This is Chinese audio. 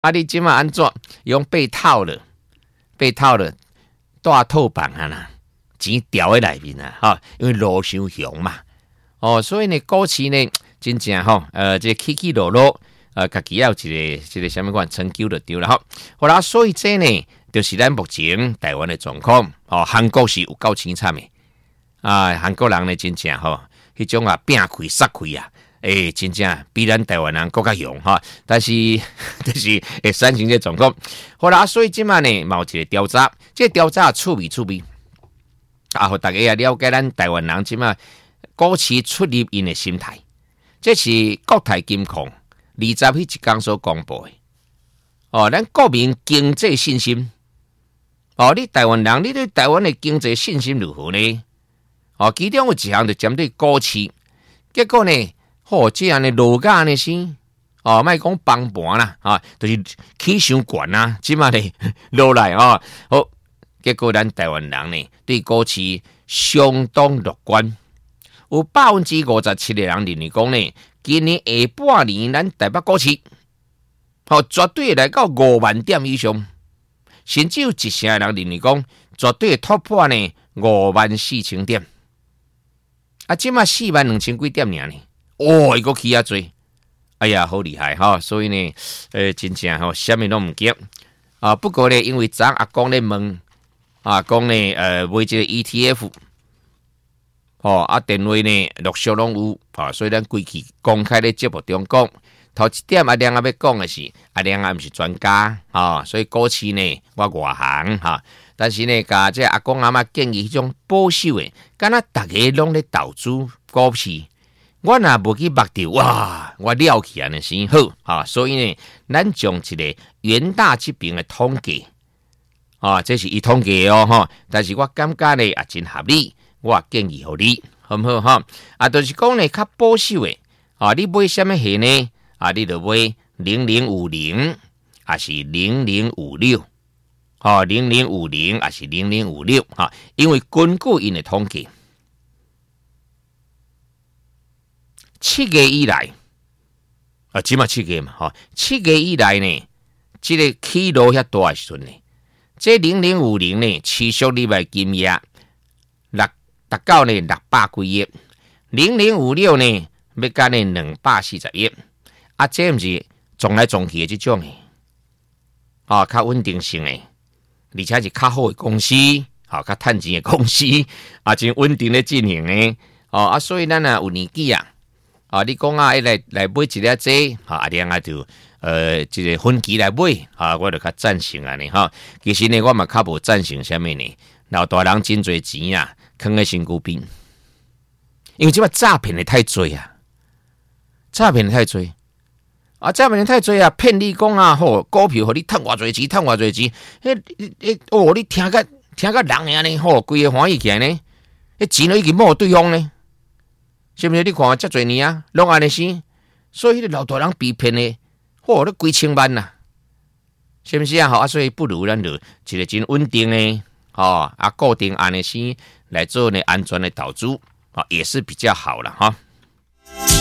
啊，你即马安怎用被套了，大套房啊啦，钱掉喺内面啊，哈，因为路伤雄嘛，哦，所以呢，股市呢，真正吼，这起起落落，家己要有一个什么款成就就对了哈。好啦，所以这呢，就是咱目前台湾的状况，哦，韩国是有够凄惨的，啊，韩国人呢，真正吼，迄种啊，拼开杀开啊。真正比咱台湾人更加勇哈，但是就是会产生这状况。好啦，所以今晚呢，有一个调查，这调查趣味，啊，互大家也了解咱台湾人今晚股市出入因的心态。这是国泰金控20迄一天所公布的。哦，咱国民经济信心。哦，你台湾人，你对台湾的经济信心如何呢？哦，其中有一项就针对股市，结果呢？这样的落价呢是，莫讲崩盘啦，就是起伤悬啊，即马呢落来好，结果咱台湾人呢对股市相当乐观，有57%的人认为讲呢，今年下半年咱台北股市，绝对来到5万点以上，甚至有1%的人认为讲，绝对突破呢54000点，啊，即马42000几点尔呢？哦，一个起啊多，哎呀，好厉害哈！所以呢，真正吼，什么都唔惊啊。不过呢，因为昨阿公咧问啊，讲呢，买这个 ETF， 电话呢陆续拢有啊，所以咱规期公开咧节目中讲，头一点阿亮阿要讲的是，阿亮阿唔是专家啊，所以股市呢我外行哈，但是呢，甲这阿公阿嬷建议迄种保守的，敢若大家拢咧投资股市。我若无去目到，哇！我了起安尼先好啊，所以呢，咱将一个元大这边的统计啊，这是伊统计哦哈，但是我感觉呢也真合理，我建议互你，好唔好哈？啊，就是讲呢，较保守的啊，你买什么货呢？啊，你就买0050，还是0056，哦，0050还是0056哈，因为根据因的统计。7月以来，起码7月嘛，7月以来呢，这个起落遐大的时阵呢，这0050呢持续入来金额达到呢600几亿，0056呢要到呢240亿，啊，这毋是撞来撞去的这种的，较稳定性的，而且是较好的公司，较赚钱的公司，真稳定的进行的，所以咱有年纪啊。你讲啊，来买一粒这，然后就这个分期来买，我就较赞成安尼哈。其实呢，我嘛较无赞成什么呢？老大人真侪钱啊，放在身躯边，因为即摆诈骗的太多啊，诈骗的太多啊，骗你讲啊，股票互你赚偌侪钱，你听个人安尼规个欢喜起来呢，钱都已经冇对方呢。是不是你看遮侪年啊，拢安尼生，所以迄个老大人被骗的，都几千万呐，是不是啊？所以不如咱就一个真稳定的，固定安尼生来做呢安全的投资，也是比较好了哈。